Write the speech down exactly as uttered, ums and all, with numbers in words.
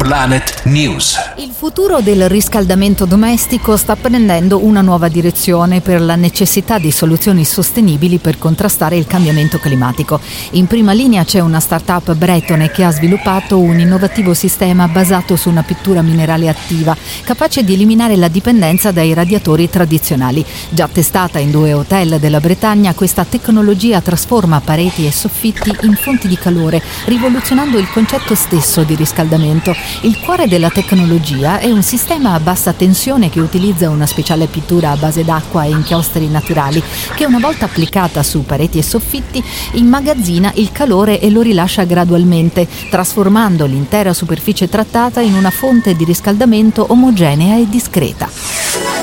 Planet News. Il futuro del riscaldamento domestico sta prendendo una nuova direzione per la necessità di soluzioni sostenibili per contrastare il cambiamento climatico. In prima linea c'è una startup bretone che ha sviluppato un innovativo sistema basato su una pittura minerale attiva, capace di eliminare la dipendenza dai radiatori tradizionali. Già testata in due hotel della Bretagna, questa tecnologia trasforma pareti e soffitti in fonti di calore, rivoluzionando il concetto stesso di riscaldamento. Il cuore della tecnologia è un sistema a bassa tensione che utilizza una speciale pittura a base d'acqua e inchiostri naturali che, una volta applicata su pareti e soffitti, immagazzina il calore e lo rilascia gradualmente, trasformando l'intera superficie trattata in una fonte di riscaldamento omogenea e discreta.